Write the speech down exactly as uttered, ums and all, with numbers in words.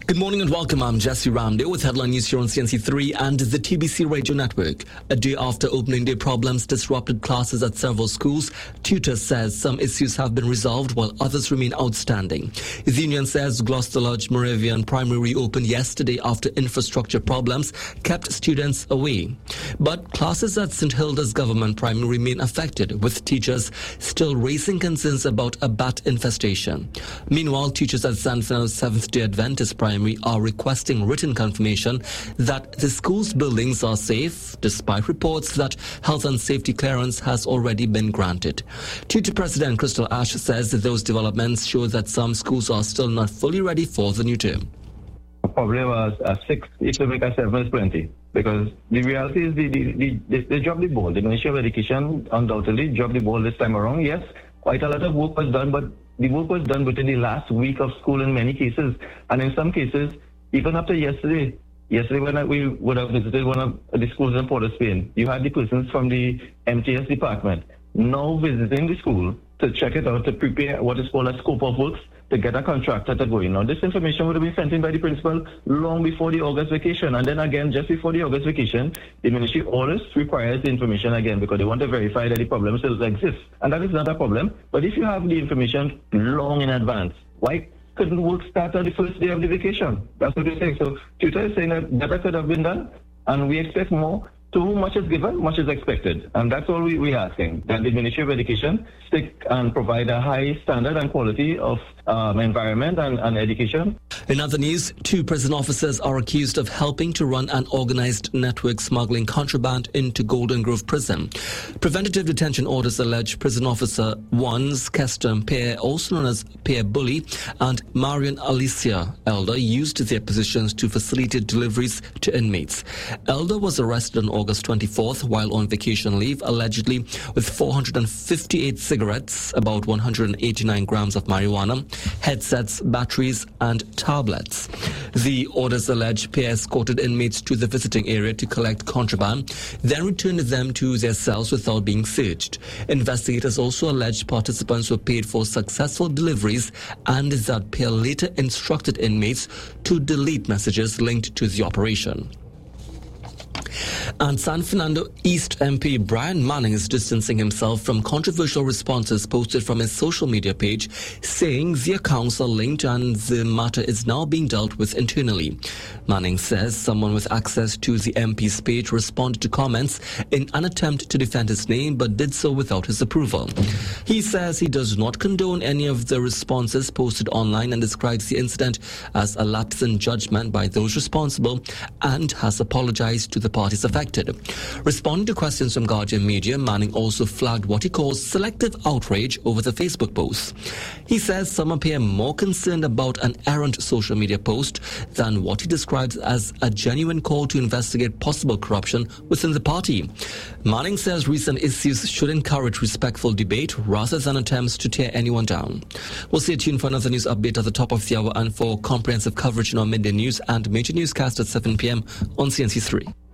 Good morning and welcome. I'm Jesse Ramdale with headline news here on C N C three and the T B C Radio Network. A day after opening day problems disrupted classes at several schools, Tutor says some issues have been resolved while others remain outstanding. The union says Gloucester Lodge Moravian Primary reopened yesterday after infrastructure problems kept students away. But classes at Saint Hilda's Government Primary remain affected, with teachers still raising concerns about a bat infestation. Meanwhile, teachers at San Fernando Seventh-day Adventist Primary are requesting written confirmation that the school's buildings are safe, despite reports that health and safety clearance has already been granted. Tutor President Crystal Ash says that those developments show that some schools are still not fully ready for the new term. Probably was a six, if you make a seven is plenty. Because the reality is the, the, the, they, they dropped the ball. The Ministry of Education undoubtedly dropped the ball this time around. Yes, quite a lot of work was done, but the work was done within the last week of school in many cases. And in some cases, even after yesterday, yesterday when I, we would have visited one of the schools in Port of Spain, you had the persons from the M T S department now visiting the school to check it out, to prepare what is called a scope of works, to get a contractor to go in. Now, this information would have been sent in by the principal long before the August vacation. And then again, just before the August vacation, the ministry always requires the information again because they want to verify that the problem still exists. And that is not a problem. But if you have the information long in advance, why couldn't work start on the first day of the vacation? That's what we're saying. So Tutor is saying that better could have been done, and we expect more. To whom much is given, much is expected. And that's all we, we're asking, that the Ministry of Education stick and provide a high standard and quality of um, environment and, and education. In other news, two prison officers are accused of helping to run an organized network smuggling contraband into Golden Grove Prison. Preventative detention orders allege prison officer one's Keston Pierre, also known as Pierre Bully, and Marian Alicia Elder used their positions to facilitate deliveries to inmates. Elder was arrested on August twenty-fourth while on vacation leave, allegedly with four hundred fifty-eight cigarettes, about one hundred eighty-nine grams of marijuana, headsets, batteries, and tablets. The orders allege Pierre escorted inmates to the visiting area to collect contraband, then returned them to their cells without being searched. Investigators also allege participants were paid for successful deliveries and that Pierre later instructed inmates to delete messages linked to the operation. And San Fernando East M P Brian Manning is distancing himself from controversial responses posted from his social media page, saying the accounts are linked and the matter is now being dealt with internally. Manning says someone with access to the M P's page responded to comments in an attempt to defend his name, but did so without his approval. He says he does not condone any of the responses posted online and describes the incident as a lapse in judgment by those responsible and has apologized to the parties affected. Responding to questions from Guardian Media, Manning also flagged what he calls selective outrage over the Facebook posts. He says some appear more concerned about an errant social media post than what he describes as a genuine call to investigate possible corruption within the party. Manning says recent issues should encourage respectful debate rather than attempts to tear anyone down. We'll stay tuned for another news update at the top of the hour and for comprehensive coverage in our midday news and major newscast at seven p.m. on C N C three.